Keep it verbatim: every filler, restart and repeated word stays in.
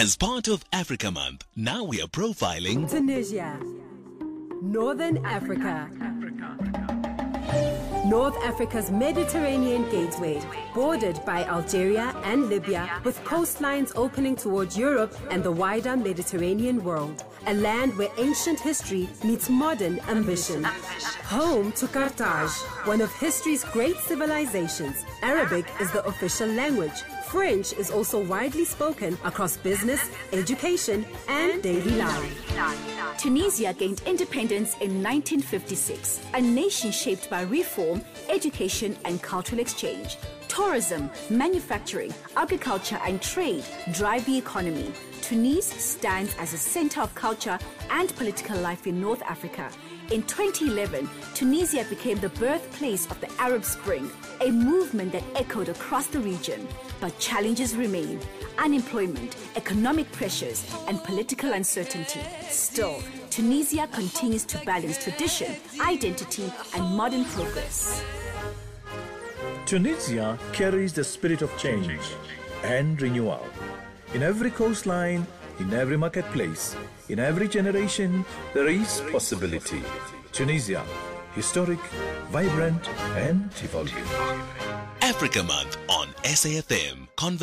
As part of Africa Month, now we are profiling Tunisia, Northern Africa. North Africa's Mediterranean gateway, bordered by Algeria and Libya, with coastlines opening towards Europe and the wider Mediterranean world. A land where ancient history meets modern ambition. Home to Carthage, one of history's great civilizations. Arabic is the official language. French is also widely spoken across business, education, and daily life. Tunisia gained independence in nineteen fifty-six, a nation shaped by reform, education, and cultural exchange. Tourism, manufacturing, agriculture, and trade drive the economy. Tunis stands as a center of culture and political life in North Africa. In twenty eleven, Tunisia became the birthplace of the Arab Spring, a movement that echoed across the region. But challenges remain: unemployment, economic pressures, and political uncertainty. Still, Tunisia continues to balance tradition, identity, and modern progress. Tunisia carries the spirit of change and renewal. In every coastline, in every marketplace, in every generation, there is possibility. Tunisia, historic, vibrant, and evolving. Africa Month on S A F M. Conversation